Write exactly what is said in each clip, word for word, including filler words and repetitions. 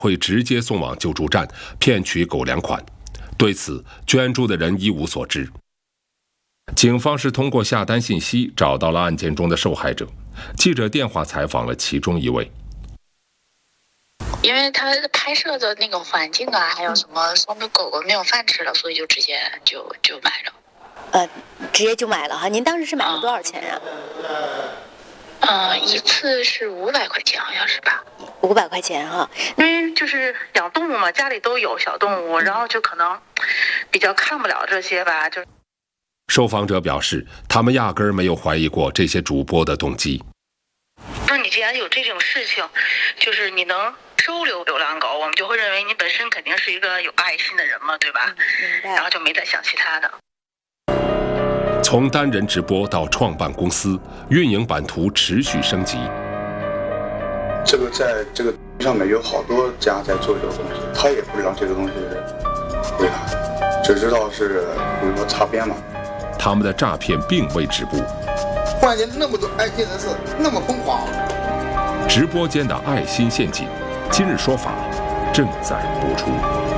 会直接送往救助站骗取狗粮款。对此，捐助的人一无所知。警方是通过下单信息找到了案件中的受害者。记者电话采访了其中一位。 因为他拍摄的那个环境啊，还有什么说明狗狗没有饭吃了，所以就直接就就买了。 呃，直接就买了哈。您当时是买了多少钱呀？ 嗯、呃，一次是五百块钱，好像是吧？ 五百块钱哈。 因为就是养动物嘛，家里都有小动物，然后就可能比较看不了这些吧，就。 受访者表示，他们压根儿没有怀疑过这些主播的动机。 那你既然有这种事情，就是你能收留流浪狗，我们就会认为你本身肯定是一个有爱心的人嘛，对吧？ 明白。 然后就没再想其他的。 从单人直播到创办公司，运营版图持续升级。 这个在这个上面有好多家在做这个东西，他也不知道这个东西为啥，只知道是比如说擦边嘛。 他们的诈骗并未止步。 忽然间那么多爱心人士那么疯狂， 直播间的爱心陷阱，今日说法正在播出。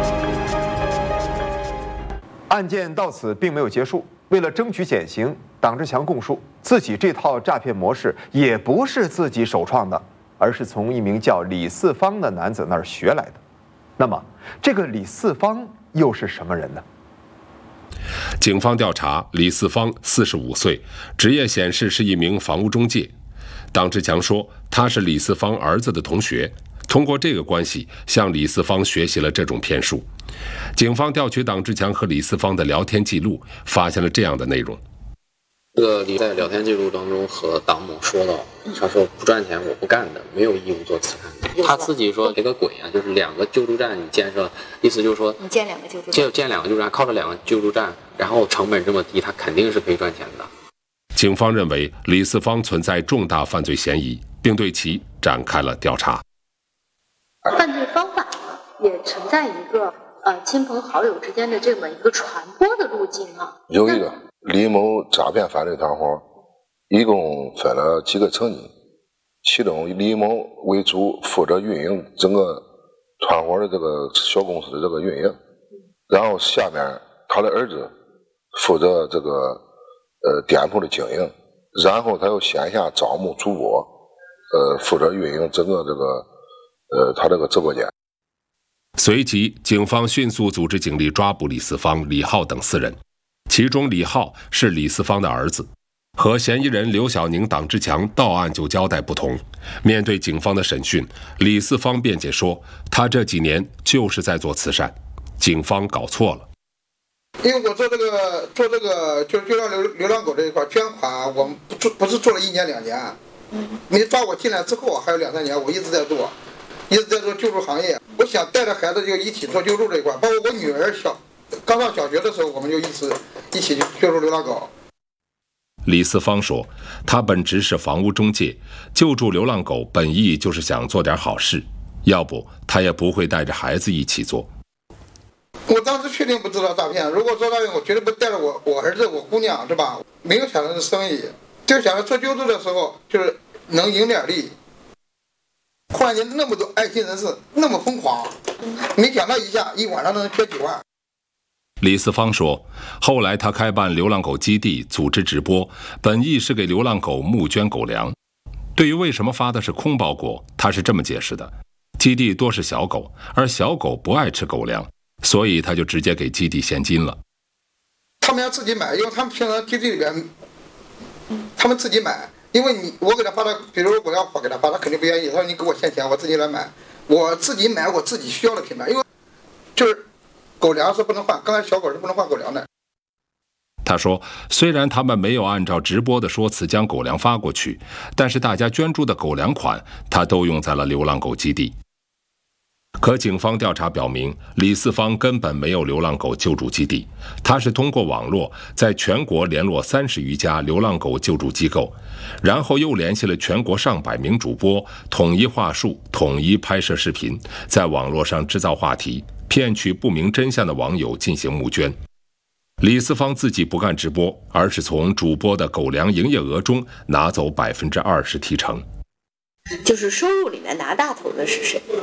案件到此并没有结束。为了争取减刑，党志强供述自己这套诈骗模式也不是自己首创的，而是从一名叫李四方的男子那儿学来的。那么，这个李四方又是什么人呢？ 警方调查，李四方四十五岁，职业显示是一名房屋中介。党志强说，他是李四方儿子的同学，通过这个关系向李四方学习了这种骗术。警方调取党志强和李四方的聊天记录，发现了这样的内容。 这个李在聊天记录当中和党某说到，他说不赚钱我不干的，没有义务做慈善的。他自己说这个鬼啊，就是两个救助站你建设，意思就是说你建两个救助站， 建建两个救助站，靠着两个救助站，然后成本这么低，他肯定是可以赚钱的。 警方认为李四方存在重大犯罪嫌疑，并对其展开了调查。 犯罪方法也存在一个呃亲朋好友之间的这么一个传播的路径啊。 有一个李某诈骗犯罪团伙，一共分了几个成员，其中李某为主，负责运营整个团伙的这个小公司的这个运营，然后下面他的儿子负责这个呃店铺的经营，然后他又线下招募主播，呃负责运营整个这个呃他这个直播间。 随即，警方迅速组织警力抓捕李四方、李浩等四人，其中李浩是李四方的儿子。和嫌疑人刘小宁、党志强到案就交代不同，面对警方的审讯，李四方辩解说，他这几年就是在做慈善，警方搞错了。 因为我做这个做这个就是就让流流浪狗这一块捐款，我们不做不是做了一年两年，没抓我进来之后还有两三年，我一直在做，一直在做救助行业。我想带着孩子就一起做救助这一块，包括我女儿小刚上小学的时候，我们就一起一起救助流浪狗。 李四方说，他本职是房屋中介，救助流浪狗本意就是想做点好事，要不他也不会带着孩子一起做。 我当时确定不知道诈骗，如果说诈骗，我绝对不带着我我儿子我姑娘，是吧？没有想着是生意，就想着做救助的时候就是能赢点利。忽然间那么多爱心人士那么疯狂，没想到一下一晚上能捐几万。 李四方说，后来他开办流浪狗基地，组织直播，本意是给流浪狗募捐狗粮。对于为什么发的是空包裹，他是这么解释的：基地多是小狗，而小狗不爱吃狗粮，所以他就直接给基地现金了。 他们要自己买，因为他们平常基地里边，他们自己买。因为你我给他发的，比如我要给他发，他肯定不愿意。他说你给我现钱，我自己来买，我自己买我自己需要的品牌，因为就是狗粮是不能换，刚才小狗是不能换狗粮的。 他说，虽然他们没有按照直播的说辞将狗粮发过去，但是大家捐助的狗粮款，他都用在了流浪狗基地。可警方调查表明，李四方根本没有流浪狗救助基地，他是通过网络在全国联络三十余家流浪狗救助机构，然后又联系了全国上百名主播，统一话术，统一拍摄视频，在网络上制造话题，骗取不明真相的网友进行募捐。李四方自己不干直播，而是从主播的狗粮营业额中拿走百分之二十提成。 就是收入里面拿大头的是谁？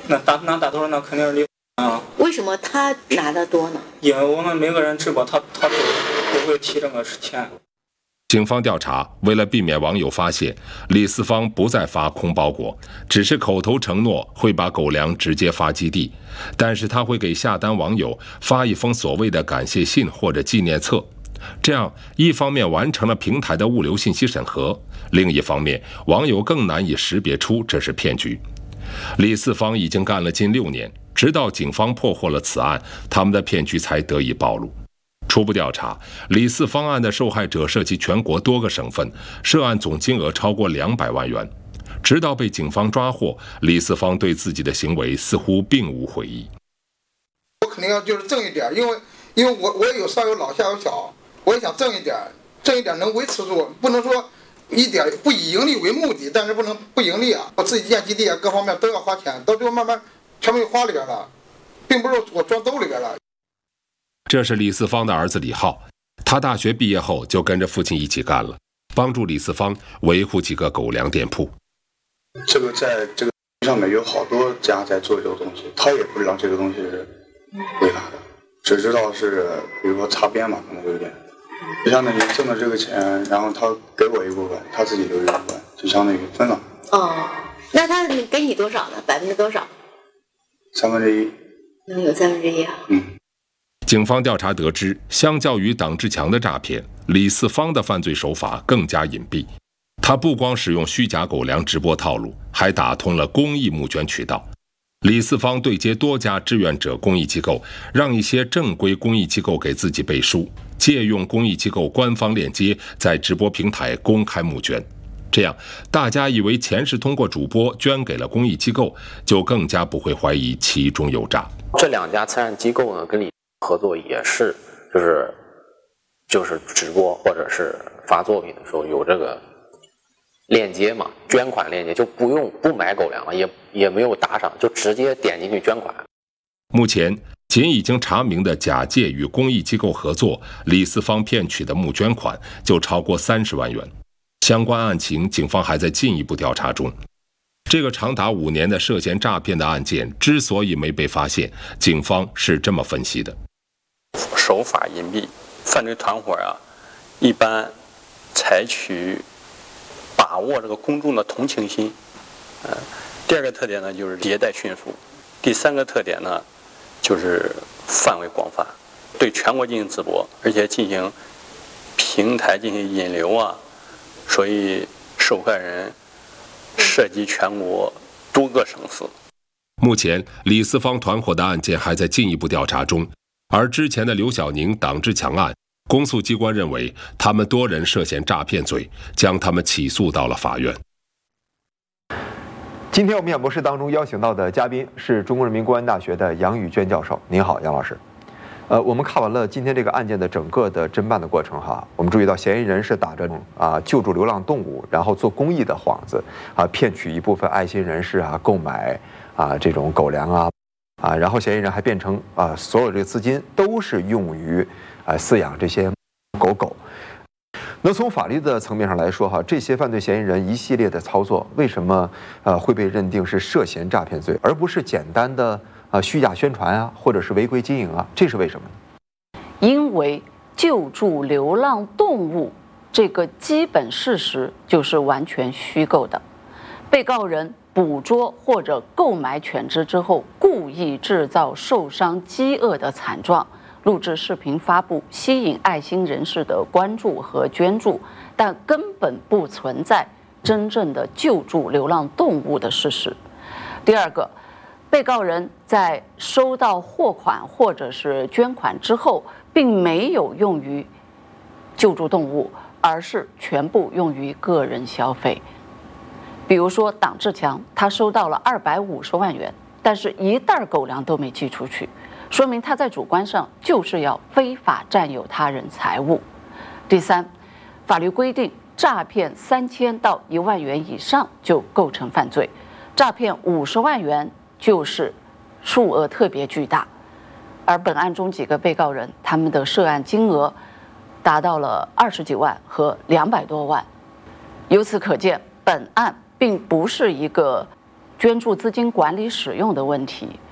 那大拿大头那肯定是李啊。 为什么他拿的多呢？ 因为我们每个人直播，他他都不会提这个钱。 警方调查，为了避免网友发现，李四方不再发空包裹，只是口头承诺会把狗粮直接发基地，但是他会给下单网友发一封所谓的感谢信或者纪念册。这样一方面完成了平台的物流信息审核，另一方面网友更难以识别出这是骗局。李四方已经干了近六年，直到警方破获了此案，他们的骗局才得以暴露。初步调查，李四方案的受害者涉及全国多个省份，涉案总金额超过两百万元。直到被警方抓获，李四方对自己的行为似乎并无悔意。 我肯定要就是挣一点，因为因为我我也有上有老下有小，我也想挣一点，挣一点能维持住，不能说一点不以盈利为目的，但是不能不盈利啊！我自己建基地啊，各方面都要花钱，到最后慢慢全部又花里边了，并不是我装兜里边了。 这是李四方的儿子李浩，他大学毕业后就跟着父亲一起干了，帮助李四方维护几个狗粮店铺。 这个在这个上面有好多家在做这个东西，他也不知道这个东西是违法的，只知道是比如说擦边嘛，可能有一点。就相当于挣了这个钱，然后他给我一部分，他自己留一部分，就相当于分了。 哦，那他给你多少呢？百分之多少？ 三分之一。 能有三分之一啊？ 嗯。警方调查得知，相较于党志强的诈骗，李四方的犯罪手法更加隐蔽。他不光使用虚假狗粮直播套路，还打通了公益募捐渠道。李四方对接多家志愿者公益机构，让一些正规公益机构给自己背书，借用公益机构官方链接，在直播平台公开募捐。这样，大家以为钱是通过主播捐给了公益机构，就更加不会怀疑其中有诈。 这两家慈善机构呢，跟李合作也是，就是就是直播或者是发作品的时候有这个链接嘛，捐款链接，就不用不买狗粮了，也也没有打赏，就直接点进去捐款。 目前，仅已经查明的假借与公益机构合作，李四方骗取的募捐款就超过三十万元。相关案情，警方还在进一步调查中。这个长达五年的涉嫌诈骗的案件之所以没被发现，警方是这么分析的： 手法隐蔽，犯罪团伙啊，一般采取把握这个公众的同情心。呃，第二个特点呢，就是迭代迅速；第三个特点呢，就是范围广泛，对全国进行直播，而且进行平台进行引流啊，所以受害人涉及全国多个省市。 目前，李四方团伙的案件还在进一步调查中，而之前的刘小宁、党志强案，公诉机关认为他们多人涉嫌诈骗罪，将他们起诉到了法院。 今天我们演播室当中邀请到的嘉宾是中国人民公安大学的杨宇娟教授。您好，杨老师。呃，我们看完了今天这个案件的整个的侦办的过程哈，我们注意到嫌疑人是打着啊救助流浪动物，然后做公益的幌子啊，骗取一部分爱心人士啊购买啊这种狗粮啊啊，然后嫌疑人还变成啊所有这个资金都是用于啊饲养这些狗狗。那从法律的层面上来说哈，这些犯罪嫌疑人一系列的操作，为什么呃会被认定是涉嫌诈骗罪，而不是简单的啊虚假宣传啊，或者是违规经营啊？这是为什么呢？ 因为救助流浪动物这个基本事实就是完全虚构的。被告人捕捉或者购买犬只之后，故意制造受伤、饥饿的惨状，录制视频发布，吸引爱心人士的关注和捐助，但根本不存在真正的救助流浪动物的事实。第二个，被告人在收到货款或者是捐款之后，并没有用于救助动物，而是全部用于个人消费。比如说党志强，他收到了二百五十万元，但是一袋狗粮都没寄出去，说明他在主观上就是要非法占有他人财物。第三，法律规定诈骗三千到一万元以上就构成犯罪，诈骗五十万元就是数额特别巨大。而本案中几个被告人，他们的涉案金额达到了二十几万和两百多万。由此可见，本案并不是一个捐助资金管理使用的问题。